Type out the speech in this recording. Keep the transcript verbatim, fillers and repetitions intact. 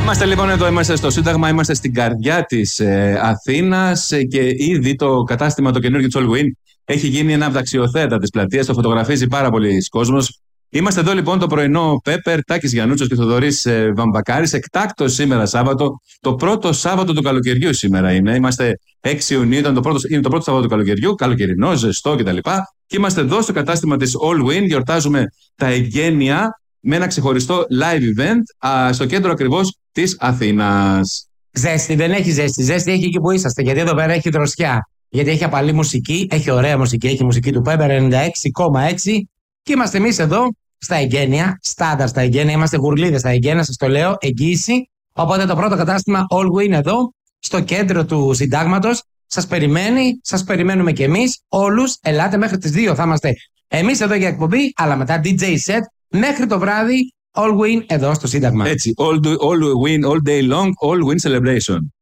Είμαστε λοιπόν εδώ, είμαστε στο Σύνταγμα, είμαστε στην καρδιά της ε, Αθήνας ε, και ήδη το κατάστημα το καινούργιο του Allwyn έχει γίνει ένα από τα αξιοθέατα της πλατείας, το φωτογραφίζει πάρα πολλοί κόσμος. Είμαστε εδώ λοιπόν το πρωινό Πέπερ, Τάκης Γιαννούτσος και Θοδωρής ε, Βαμβακάρης, εκτάκτος σήμερα Σάββατο, το πρώτο Σάββατο του καλοκαιριού σήμερα είναι. Είμαστε έξι Ιουνίου, ήταν το πρώτο, είναι το πρώτο Σάββατο του καλοκαιριού, καλοκαιρινό, ζεστό κτλ. Και είμαστε εδώ στο κατάστημα της Allwyn, γιορτάζουμε τα εγγένεια με ένα ξεχωριστό live event α, στο κέντρο ακριβώς της Αθήνας. Ζέστη, δεν έχει ζέστη. Ζέστη έχει εκεί που είσαστε. Γιατί εδώ πέρα έχει δροσιά. Γιατί έχει απαλή μουσική, έχει ωραία μουσική, έχει μουσική του Πέπερ ενενήντα έξι κόμμα έξι. Και είμαστε εμείς εδώ στα εγγένεια, στάνταρ στα εγγένεια. Είμαστε γουρλίδες στα εγγένεια, σας το λέω, εγγύηση. Οπότε το πρώτο κατάστημα Allwyn εδώ, στο κέντρο του Συντάγματος. Σας περιμένει, σας περιμένουμε κι εμείς. Όλους, ελάτε μέχρι τις δύο. Θα είμαστε εμείς εδώ για εκπομπή, αλλά μετά ντι τζέι set μέχρι το βράδυ. Allwyn εδώ στο Σύνταγμα. Έτσι, all, do, all win, all day long, all win celebration.